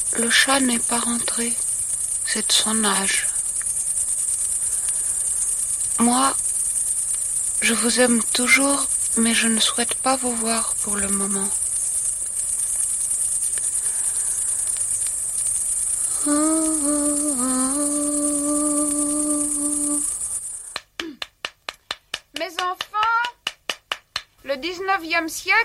Le chat n'est pas rentré. C'est de son âge. Moi, je vous aime toujours, mais je ne souhaite pas vous voir pour le moment. Mes enfants, le 19e siècle